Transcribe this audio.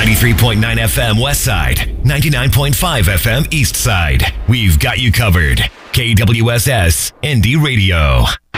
93.9 FM West Side, 99.5 FM East Side. We've got you covered. KWSS Indie Radio.